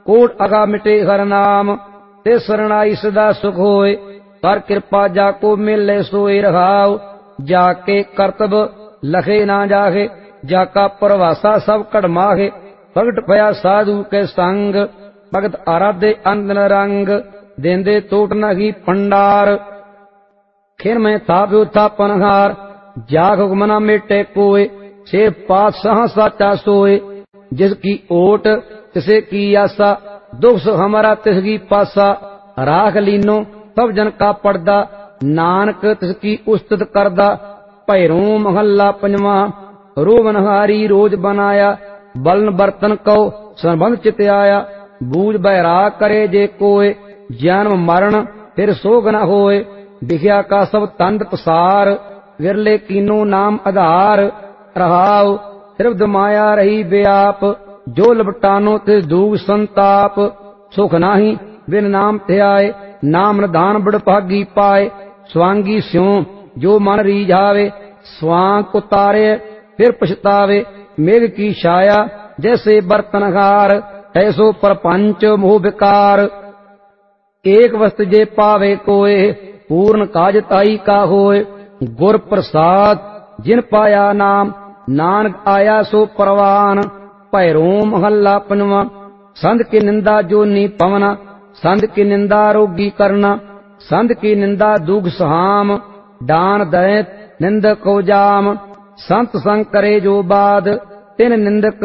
Coat अगा मिटे हर नाम, ते शरणाई सदा सुख होए, कर कृपा जाको मिले सोए रहाओ। जाके करतब लखे ना जाहे, जाका परवासा सब कड़माहे, प्रगट भया साधु के संग, भगत आराधे अंदन रंग, देंदे टोट नही भंडार। खिन में थाप्यो थापनहार, जाग हुक्मना मिटे कोय, छे पातशाह साचा सोए। जिसकी ओट तिसे की आसा, दुख सुख हमारा तिसकी पासा। राख लीनो सब जन का पड़दा, नानक तिसकी उस्तत करदा। भैरों महल्ला पंजवा, रोवनहारी रोज बनाया, बलन बर्तन कौ संबंध चित आया। बूझ बैराग करे जे कोय, जन्म मरण फिर सोग न होए। विख्या का सब तंद पसार, विरले कीनो नाम आधार। रहाओ त्रिविध माया रही व्याप, जो लपटानो तिस दूग संताप। सुख नाही बिन नाम ध्याए, नाम निधान बड़ भागी पाए। स्वांगी स्यों जो मन रीझावे, स्वांग उतारे फिर पछतावे। मेघ की छाया जैसे बर्तनहार, ऐसो परपंच मोह विकार। एक वस्तु जे पावे कोय, पूर्ण काज ताई का होय। गुर प्रसाद जिन पाया नाम, नानक आया सो परवान। भैरों महल्ला पंजवा, संत की निंदा जो नी पवना, संत की निंदा रोगी करना। संत की निंदा दुख सहाम, दान दैत निंदक को जाम। संत संग करे जो बाद, तिन निंदक